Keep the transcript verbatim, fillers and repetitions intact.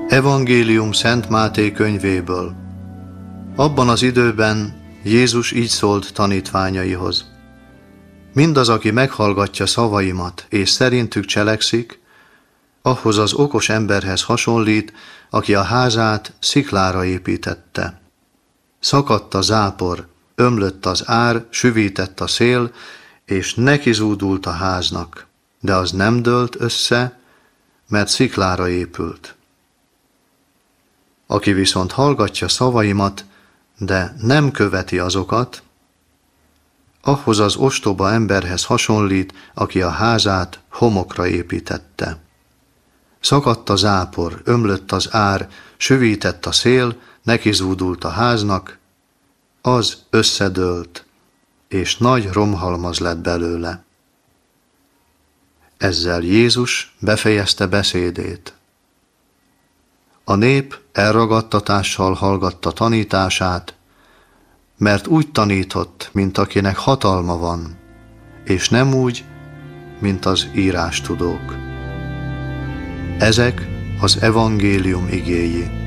Evangélium Szent Máté könyvéből. Abban az időben Jézus így szólt tanítványaihoz. Mindaz, aki meghallgatja szavaimat, és szerintük cselekszik, ahhoz az okos emberhez hasonlít, aki a házát sziklára építette. Szakadt a zápor, ömlött az ár, süvített a szél, és nekizúdult a háznak, de az nem dőlt össze, mert sziklára épült. Aki viszont hallgatja szavaimat, de nem követi azokat, ahhoz az ostoba emberhez hasonlít, aki a házát homokra építette. Szakadt a zápor, ömlött az ár, süvített a szél, nekizúdult a háznak, az összedőlt, és nagy romhalmaz lett belőle. Ezzel Jézus befejezte beszédét. A nép elragadtatással hallgatta tanítását, mert úgy tanított, mint akinek hatalma van, és nem úgy, mint az írástudók. Ezek az evangélium igéi.